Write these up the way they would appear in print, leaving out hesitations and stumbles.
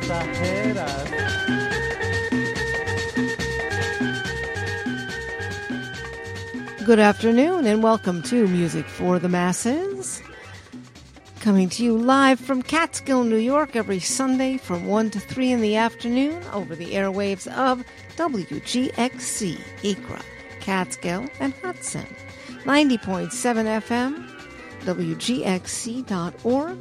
pasajeras. Good afternoon and welcome to Music for the Masses. Coming to you live from Catskill, New York every Sunday from 1 to 3 in the afternoon over the airwaves of WGXC, Acra, Catskill, and Hudson. 90.7 FM, WGXC.org.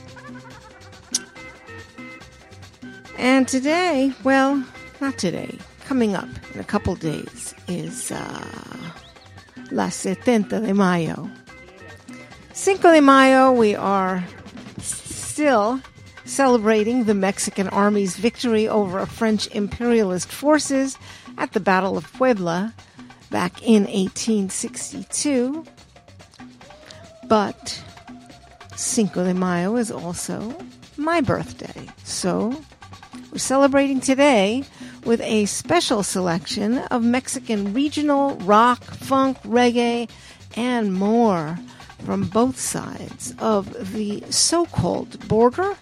And today, well, not today, coming up in a couple days is La 70 de Mayo. Cinco de Mayo, we are still celebrating the Mexican Army's victory over French imperialist forces at the Battle of Puebla back in 1862. But Cinco de Mayo is also my birthday. So we're celebrating today with a special selection of Mexican regional rock, funk, reggae, and more from both sides of the so-called border.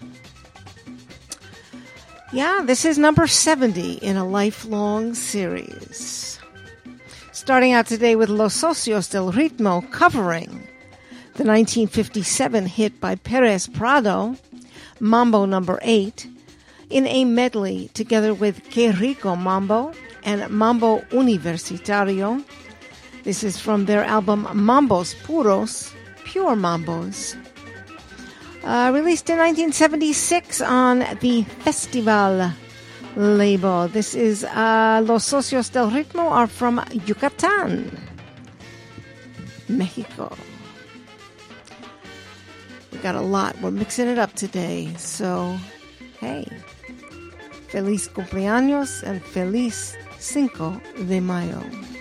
Yeah, this is number 70 in a lifelong series. Starting out today with Los Socios del Ritmo covering the 1957 hit by Perez Prado, Mambo No. 8, in a medley together with Que Rico Mambo and Mambo Universitario. This is from their album Mambos Puros, Pure Mambos. Released in 1976 on the Festival label. This is Los Socios del Ritmo are from Yucatan, Mexico. We got a lot. We're mixing it up today. So, hey, feliz cumpleaños and feliz Cinco de Mayo.